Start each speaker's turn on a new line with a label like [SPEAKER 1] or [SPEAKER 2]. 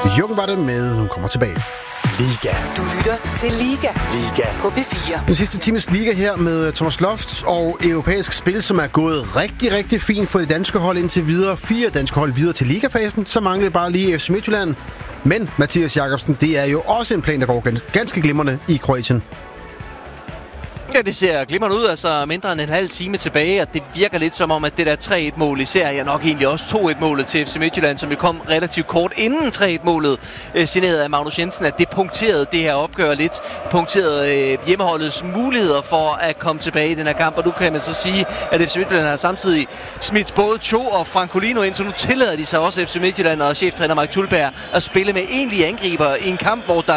[SPEAKER 1] Jung var det med, hun kommer tilbage.
[SPEAKER 2] Liga.
[SPEAKER 3] Du lytter til Liga.
[SPEAKER 2] Liga.
[SPEAKER 3] På P4.
[SPEAKER 1] Den sidste times Liga her med Thomas Loft og europæisk spil, som er gået rigtig, rigtig fint for det danske hold indtil videre. 4 danske hold videre til ligafasen, så mangler det bare lige FC Midtjylland. Men Mathias Jakobsen, det er jo også en plan, der går ganske glimrende i Kroatien.
[SPEAKER 4] Ja, det ser glimrende ud, altså mindre end en halv time tilbage, og det virker lidt som om, at det der 3-1-mål i serien, nok egentlig også 2-1-målet til FC Midtjylland, som vi kom relativt kort inden 3-1-målet, generet af Magnus Jensen, at det punkterede det her opgør lidt, punkterede hjemmeholdets muligheder for at komme tilbage i den her kamp, og nu kan man så sige, at FC Midtjylland har samtidig smidt både Cho og Francolino ind, så nu tillader de sig også FC Midtjylland og cheftræner Mark Tulberg at spille med egentlige angriber i en kamp, hvor der